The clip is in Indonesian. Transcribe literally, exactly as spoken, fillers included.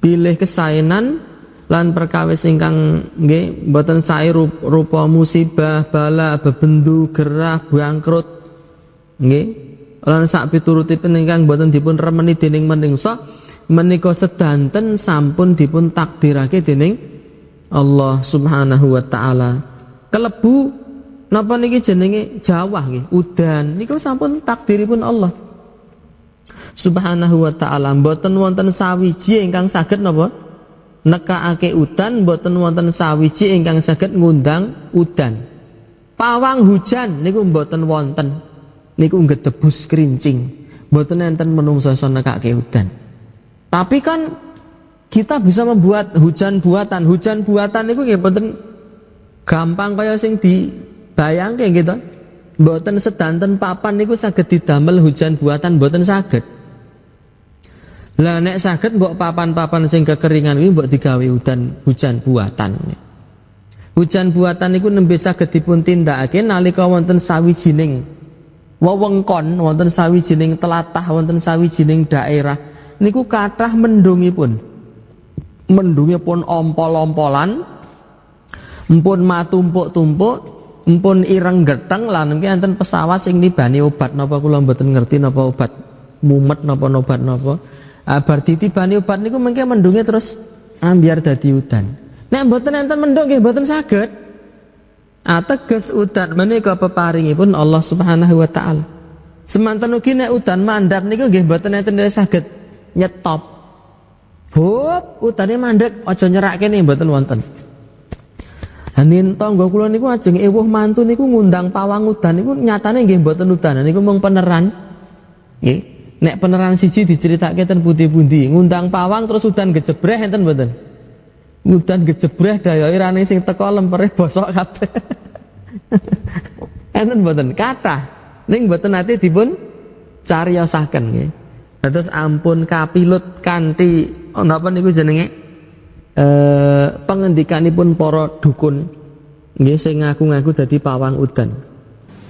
bilih kesaenan lan perkawis ingkang nggih mboten sae rupa musibah, bala, bebendu, gerah, bangkrut nggih lan sak piturutipun ingkang mboten dipun remeni dening manungsa menika sedanten sampun dipun takdirake dening Allah Subhanahu wa taala. Kelebu napa niki jenenge jawah nggih, udan niku sampun takdiripun Allah Subhanahu wa taala. Mboten wonten sawiji ingkang saged napa nekakake udan, mboten wonten sawiji ingkang saged ngundang udan. Pawang hujan niku mboten wonten. Niku gedebus kerincing. Mboten enten menungsa iso nekake udan. Tapi kan kita bisa membuat hujan buatan. Hujan buatan niku nggih mboten gampang kaya sing dibayangke gitu. Mboten sedanten papan niku saged didamel hujan buatan, mboten saged. Lah nek saged mbok papan-papan sing kekeringan kuwi mbok digawe udan hujan buatan. Hujan buatan niku nembe saged dipun tindakake nalika wonten sawijining wewengkon, wonten sawijining tlatah, wonten sawijining daerah niku kathah mendungipun. Mendungipun ompol-ompolan, mpun matumpuk-tumpuk, mpun ireng getheng lan niki enten pesawat sing nibani obat napa kula mboten ngerti napa obat mumet napa obat napa. Ah, bar ditibani obat niku mengke mendunge terus ambiar dadi udan. Nek mboten enten mendung nggih mboten saged. Ateges udan menika peparingipun Allah Subhanahu wa taala. Semanten ugi nek udan mandhap niku nggih mboten enten saged nyetop. Hop, udane mandhek aja nyerake nih mboten wonten. Hanin tangga kula niku ajeng ewuh mantu niku ngundang pawang udan niku nyatane nggih mboten udan niku mung peneran. Nggih. Nek peneran siji diceritake ten pundi-pundi, ngundang pawang terus udan gejebreh enten mboten? Udan gejebreh dayoke rane sing teko lempere bosok kabeh. Enten mboten? Kathah. Ning mboten nate dipun cariyosaken nggih. Dados ampun kapilut kanthi napa niku jenenge eh pengendikanipun para dukun nggih sing ngaku-ngaku dadi pawang udan.